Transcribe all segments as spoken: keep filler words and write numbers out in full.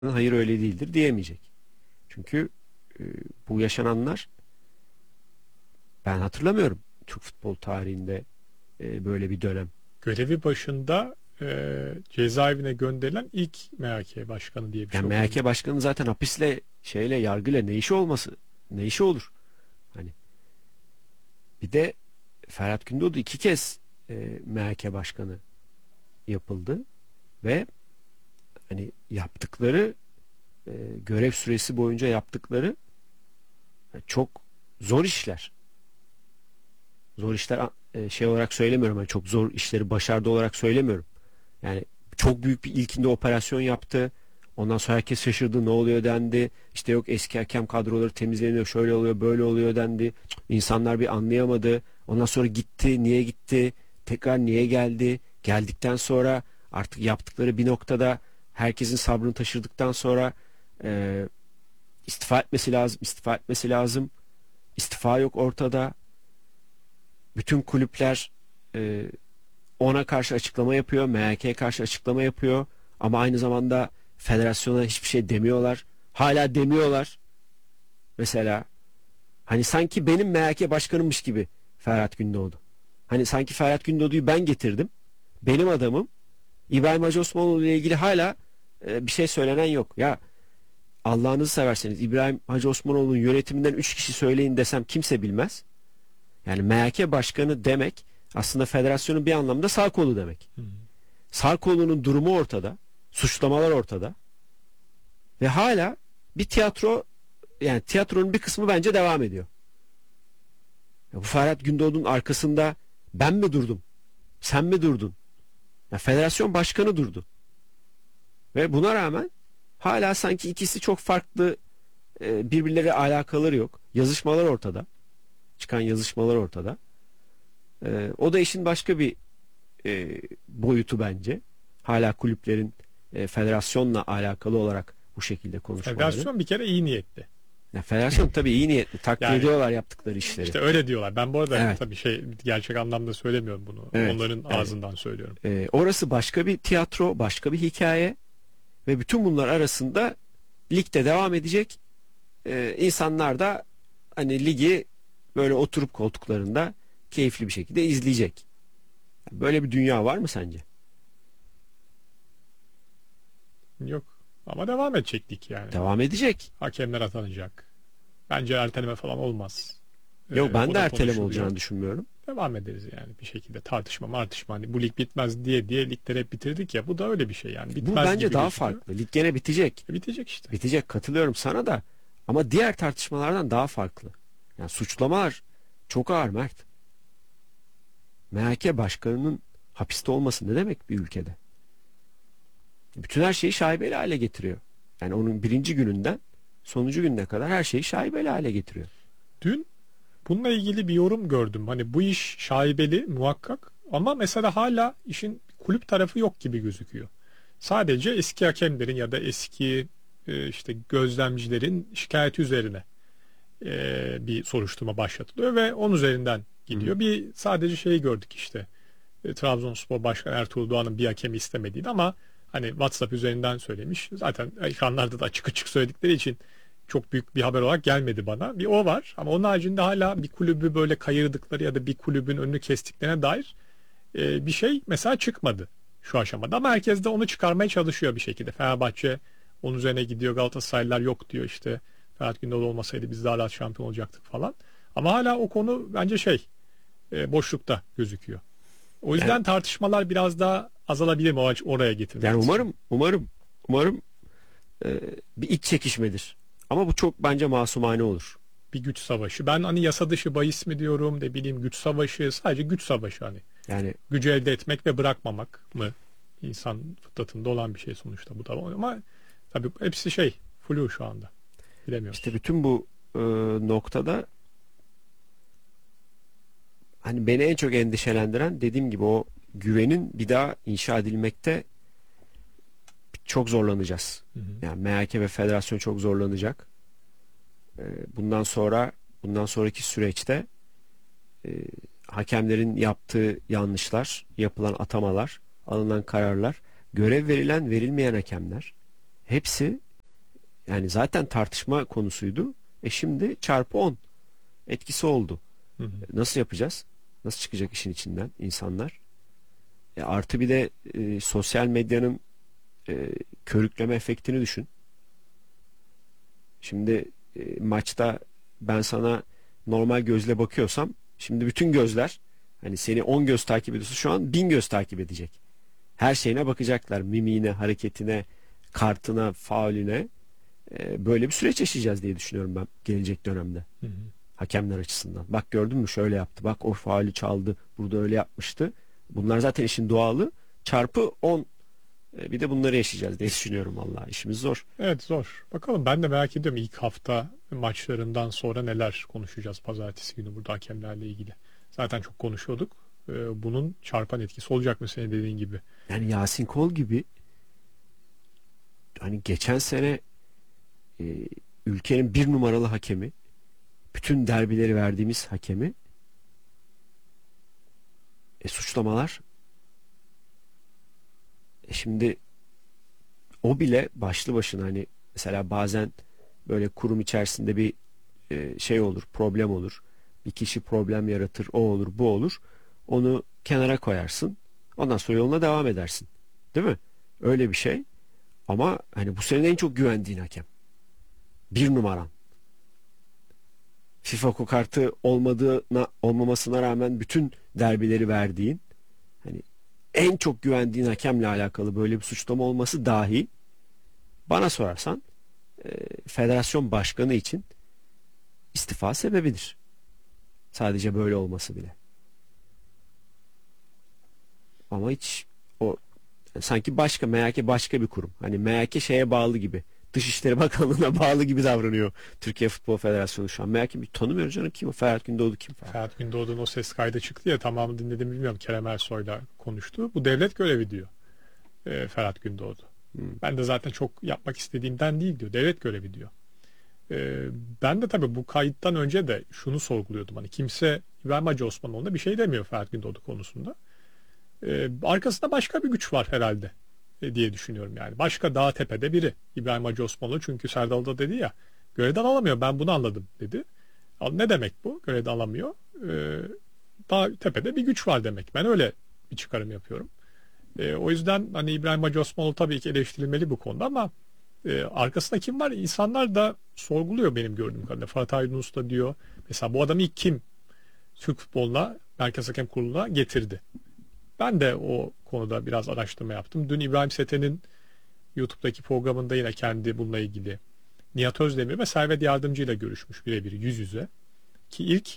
hayır öyle değildir diyemeyecek. Çünkü e, bu yaşananlar, ben hatırlamıyorum Türk futbol tarihinde e, böyle bir dönem. Görevi başında e, cezaevine gönderilen ilk M H K başkanı diye bir Yani şey okudum. M H K başkanı zaten hapisle şeyle yargıyla ne işi olması, ne işi olur? Hani bir de Ferhat Gündoğdu iki kez e, M H K başkanı yapıldı ve hani yaptıkları e, görev süresi boyunca yaptıkları e, çok zor işler. Zor işler e, şey olarak söylemiyorum. Yani çok zor işleri başardı olarak söylemiyorum. Yani çok büyük bir ilkinde operasyon yaptı. Ondan sonra herkes şaşırdı, ne oluyor dendi. İşte yok eski hakem kadroları temizleniyor, şöyle oluyor, böyle oluyor dendi. İnsanlar bir anlayamadı. Ondan sonra gitti, niye gitti? Tekrar niye geldi? Geldikten sonra artık yaptıkları bir noktada herkesin sabrını taşırdıktan sonra e, istifa etmesi lazım, istifa etmesi lazım. İstifa yok ortada. Bütün kulüpler e, ona karşı açıklama yapıyor, M H K'ye karşı açıklama yapıyor ama aynı zamanda federasyona hiçbir şey demiyorlar. Hala demiyorlar. Mesela hani sanki benim M H K başkanımmış gibi Ferhat Gündoğdu. Hani sanki Ferhat Gündoğdu'yu ben getirdim. Benim adamım. İbrahim Hacı Osmanoğlu ile ilgili hala e, bir şey söylenen yok. Ya Allah'ınızı severseniz İbrahim Hacı Osmanoğlu'nun yönetiminden üç kişi söyleyin desem kimse bilmez. Yani M H K başkanı demek aslında federasyonun bir anlamda sağ kolu demek. Hı hı. Sağ kolunun durumu ortada. Suçlamalar ortada. Ve hala bir tiyatro, yani tiyatronun bir kısmı bence devam ediyor. Ya bu Ferhat Gündoğdu'nun arkasında ben mi durdum? Sen mi durdun? Ya federasyon başkanı durdu. Ve buna rağmen hala sanki ikisi çok farklı, e, birbirleri alakaları yok. Yazışmalar ortada. Çıkan yazışmalar ortada. E, o da işin başka bir e, boyutu bence. Hala kulüplerin e, federasyonla alakalı olarak bu şekilde konuşmaları. Federasyon bir kere iyi niyetli. Ya federasyon tabii iyi niyetli. Takdir Yani, ediyorlar yaptıkları işleri. İşte öyle diyorlar. Ben bu arada Evet. tabii şey gerçek anlamda söylemiyorum bunu. Evet, Onların evet. ağzından söylüyorum. E, orası başka bir tiyatro, başka bir hikaye ve bütün bunlar arasında ligde devam edecek. E, insanlar da hani ligi böyle oturup koltuklarında keyifli bir şekilde izleyecek. Böyle bir dünya var mı sence? Yok. Ama devam edecektik yani. Devam edecek. Hakemler atanacak. Bence erteleme falan olmaz. Yok Ee, ben o de da erteleme konuşuluyor. olacağını düşünmüyorum. Devam ederiz yani bir şekilde tartışma martışma hani bu lig bitmez diye diye ligleri hep bitirdik ya bu da öyle bir şey yani bitmez Bu bence gibi daha gözüküyor. farklı. Lig gene bitecek. E, bitecek işte. Bitecek, katılıyorum sana da. Ama diğer tartışmalardan daha farklı. Yani suçlamalar çok ağır Mert. M H K başkanının hapiste olması ne demek bir ülkede? Bütün her şeyi şaibeli hale getiriyor. Yani onun birinci gününden sonuncu gününe kadar her şeyi şaibeli hale getiriyor. Dün bununla ilgili bir yorum gördüm. Hani bu iş şaibeli muhakkak ama mesela hala işin kulüp tarafı yok gibi gözüküyor. Sadece eski hakemlerin ya da eski e, işte gözlemcilerin şikayeti üzerine e, bir soruşturma başlatılıyor ve onun üzerinden gidiyor. Hı. Bir sadece şeyi gördük işte. E, Trabzonspor Başkanı Ertuğrul Doğan'ın bir hakemi istemediğini ama hani WhatsApp üzerinden söylemiş. Zaten ekranlarda da açık açık söyledikleri için çok büyük bir haber olarak gelmedi bana. Bir o var ama onun haricinde hala bir kulübü böyle kayırdıkları ya da bir kulübün önünü kestiklerine dair e, bir şey mesela çıkmadı şu aşamada. Ama herkes de onu çıkarmaya çalışıyor bir şekilde. Fenerbahçe onun üzerine gidiyor, Galatasaraylılar yok diyor işte. Ferhat Gündoğdu olmasaydı biz daha rahat şampiyon olacaktık falan. Ama hala o konu bence şey e, boşlukta gözüküyor. O yüzden yani, tartışmalar biraz daha azalabilir mi oraya getirmek yani için? umarım umarım umarım e, bir iç çekişmedir. Ama bu çok bence masumane olur. Bir güç savaşı. Ben hani yasa dışı bahis mi diyorum, ne bileyim güç savaşı, sadece güç savaşı hani. Yani gücü elde etmek ve bırakmamak mı? İnsan fıtratında olan bir şey sonuçta bu da. Ama tabii hepsi şey, flu şu anda. Bilemiyoruz. İşte bütün bu e, noktada hani beni en çok endişelendiren, dediğim gibi, o güvenin bir daha inşa edilmekte çok zorlanacağız. Hı hı. Yani M H K ve federasyon çok zorlanacak. Bundan sonra bundan sonraki süreçte e, hakemlerin yaptığı yanlışlar, yapılan atamalar, alınan kararlar, görev verilen verilmeyen hakemler, hepsi Yani zaten tartışma konusuydu. E şimdi çarpı on etkisi oldu. Hı hı. Nasıl yapacağız? Nasıl çıkacak işin içinden insanlar? E artı bir de e, sosyal medyanın e, körükleme efektini düşün. Şimdi e, maçta ben sana normal gözle bakıyorsam şimdi bütün gözler, hani seni on göz takip ediyorsa şu an bin göz takip edecek. Her şeyine bakacaklar. Mimiğine, hareketine, kartına, faulüne. E, böyle bir süreç yaşayacağız diye düşünüyorum ben gelecek dönemde. Hı hı. Hakemler açısından. Bak gördün mü şöyle yaptı. Bak o faulü çaldı. Burada öyle yapmıştı. Bunlar zaten işin doğalı. Çarpı on. E, bir de bunları yaşayacağız diye düşünüyorum vallahi. İşimiz zor. Evet, zor. Bakalım, ben de merak ediyorum ilk hafta maçlarından sonra neler konuşacağız pazartesi günü burada hakemlerle ilgili. Zaten çok konuşuyorduk. Ee, bunun çarpan etkisi olacak mı senin dediğin gibi? Yani Yasin Kol gibi, hani geçen sene e, ülkenin bir numaralı hakemi, bütün derbileri verdiğimiz hakemi, e, suçlamalar, e, şimdi o bile başlı başına, hani mesela bazen böyle kurum içerisinde bir e, şey olur, problem olur. Bir kişi problem yaratır, o olur, bu olur. Onu kenara koyarsın. Ondan sonra yoluna devam edersin. Değil mi? Öyle bir şey. Ama hani bu senin en çok güvendiğin hakem. Bir numaran. FIFA kartı olmadığına, olmamasına rağmen bütün derbileri verdiğin, hani en çok güvendiğin hakemle alakalı böyle bir suçlama olması dahi, bana sorarsan, e, federasyon başkanı için istifa sebebidir. Sadece böyle olması bile. Ama hiç o, sanki başka, M H K başka bir kurum. Hani M H K şeye bağlı gibi. Dışişleri Bakanlığı'na bağlı gibi davranıyor Türkiye Futbol Federasyonu şu an. M H K bir tanımıyorum canım, kim o? Ferhat Gündoğdu kim falan. Ferhat Gündoğdu'nun o ses kaydı çıktı ya, tamamını dinledim bilmiyorum, Kerem Ersoy'la konuştu. Bu devlet görevi diyor e, Ferhat Gündoğdu. Hmm. Ben de zaten çok yapmak istediğimden değil diyor. Devlet görevi diyor. E, ben de tabii bu kayıttan önce de şunu sorguluyordum. Hani kimse İbrahim Hacı Osmanoğlu'na bir şey demiyor Ferhat Gündoğdu konusunda. E, arkasında başka bir güç var herhalde e, diye düşünüyorum yani. Başka dağ tepede biri İbrahim Hacı Osmanoğlu, çünkü Serdal da dedi ya, görevden alamıyor, ben bunu anladım dedi. Ne demek bu? Görevden alamıyor. E, dağ tepede bir güç var demek. Ben öyle bir çıkarım yapıyorum. E, o yüzden hani İbrahim Hacı Osmanoğlu tabii ki eleştirilmeli bu konuda, ama e, arkasında kim var? İnsanlar da sorguluyor benim gördüğüm kadarıyla. Fatih Aydınus da diyor. Mesela bu adamı ilk kim Türk futboluna, Merkez Hakem Kurulu'na getirdi? Ben de o konuda biraz araştırma yaptım. Dün İbrahim Seten'in YouTube'daki programında yine kendi bununla ilgili Nihat Özdemir ve Servet Yardımcı ile görüşmüş birebir yüz yüze. Ki ilk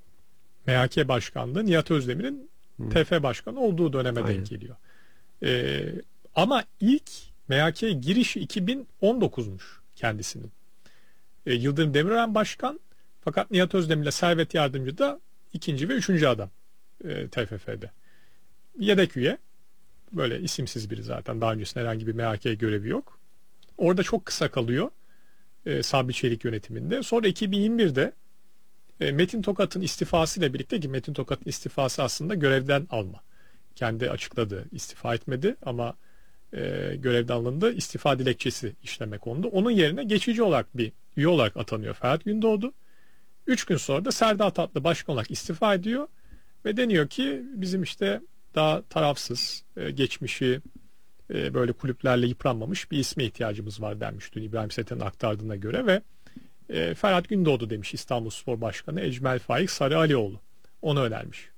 M H K başkanlığı Nihat Özdemir'in Hmm. T F başkanı olduğu döneme Aynen. denk geliyor. Ee, ama ilk M H K girişi iki bin on dokuzmuş kendisinin. Ee, Yıldırım Demirören başkan, fakat Nihat Özdemir ile Servet Yardımcı da ikinci ve üçüncü adam e, T F F'de. Yedek üye. Böyle isimsiz biri zaten. Daha öncesinde herhangi bir M H K görevi yok. Orada çok kısa kalıyor. E, Sabri Çelik yönetiminde. Sonra iki bin yirmi birde e, Metin Tokat'ın istifasıyla birlikte, ki Metin Tokat'ın istifası aslında görevden alma. Kendi açıkladı. İstifa etmedi ama e, görevden alındı. İstifa dilekçesi işleme kondu. Onun yerine geçici olarak bir üye olarak atanıyor Ferhat Gündoğdu. Üç gün sonra da Serdar Tatlı başkan olarak istifa ediyor. Ve deniyor ki bizim işte daha tarafsız, e, geçmişi e, böyle kulüplerle yıpranmamış bir isme ihtiyacımız var denmiş dün İbrahim Seten'in aktardığına göre ve e, Ferhat Gündoğdu demiş İstanbulspor Başkanı Ecmel Faik Sarıalioğlu. Onu önermiş.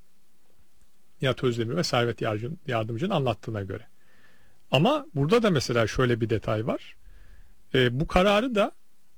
Nihat Özdemir ve Servet Yardımcı'nın anlattığına göre. Ama burada da mesela şöyle bir detay var. E, bu kararı da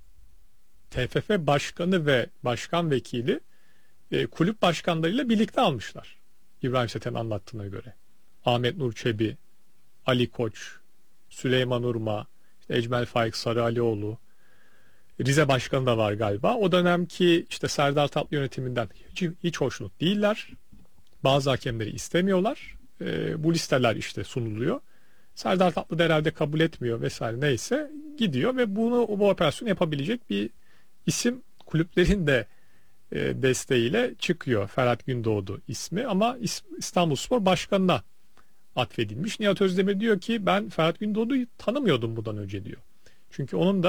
T F F Başkanı ve Başkan Vekili e, kulüp başkanlarıyla birlikte almışlar. İbrahim Seten'in anlattığına göre. Ahmet Nur Çebi, Ali Koç, Süleyman Urma, işte Ecmel Faik Sarıalioğlu, Rize Başkanı da var galiba. O dönemki işte Serdar Tatlı yönetiminden hiç, hiç hoşnut değiller. Bazı hakemleri istemiyorlar. E, bu listeler işte sunuluyor. Serdar Tatlı da herhalde kabul etmiyor vesaire, neyse gidiyor ve bunu, bu operasyonu yapabilecek bir isim kulüplerin de e, desteğiyle çıkıyor. Ferhat Gündoğdu ismi, ama İstanbulspor Başkanı'na atfedilmiş. Nihat Özdemir diyor ki ben Ferhat Gündoğdu'yu tanımıyordum bundan önce diyor. Çünkü onun da